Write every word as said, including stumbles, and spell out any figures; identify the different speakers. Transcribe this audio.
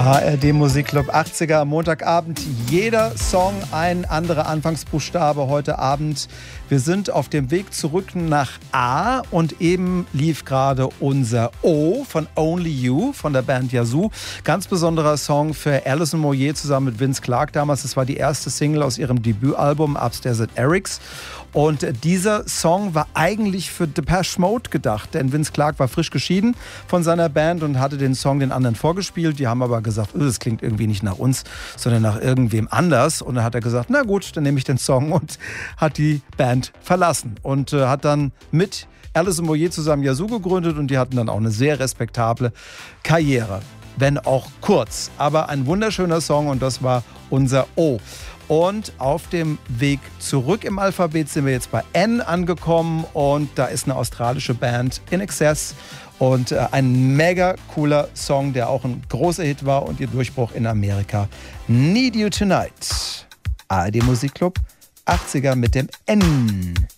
Speaker 1: A R D Musikclub achtziger, Montagabend. Jeder Song ein anderer Anfangsbuchstabe heute Abend. Wir sind auf dem Weg zurück nach A und eben lief gerade unser O von Only You von der Band Yazoo. Ganz besonderer Song für Alison Moyet zusammen mit Vince Clarke damals. Das war die erste Single aus ihrem Debütalbum Upstairs at Eric's. Und dieser Song war eigentlich für Depeche Mode gedacht, denn Vince Clarke war frisch geschieden von seiner Band und hatte den Song den anderen vorgespielt. Die haben aber gesagt, oh, das klingt irgendwie nicht nach uns, sondern nach irgendwem anders. Und dann hat er gesagt, na gut, dann nehme ich den Song und hat die Band verlassen. Und äh, hat dann mit Alison Moyet zusammen Yazoo gegründet und die hatten dann auch eine sehr respektable Karriere. Wenn auch kurz, aber ein wunderschöner Song und das war unser O. Und auf dem Weg zurück im Alphabet sind wir jetzt bei N angekommen und da ist eine australische Band, In Excess, und äh, ein mega cooler Song, der auch ein großer Hit war und ihr Durchbruch in Amerika. Need You Tonight. A R D Musikclub achtziger mit dem N.